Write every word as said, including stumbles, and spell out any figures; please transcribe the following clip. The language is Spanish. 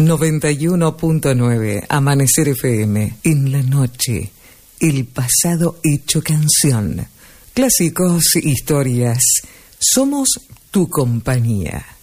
noventa y uno punto nueve Amanecer F M. En la noche, el pasado hecho canción. Clásicos, historias. Somos tu compañía.